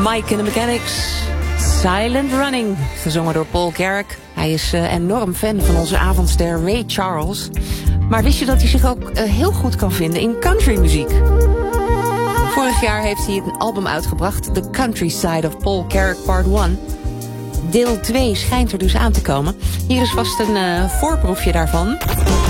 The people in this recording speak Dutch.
Mike and the Mechanics, Silent Running, gezongen door Paul Carrack. Hij is enorm fan van onze avondster Ray Charles. Maar wist je dat hij zich ook heel goed kan vinden in countrymuziek? Vorig jaar heeft hij een album uitgebracht, The Countryside of Paul Carrack Part 1. Deel 2 schijnt er dus aan te komen. Hier is vast een voorproefje daarvan.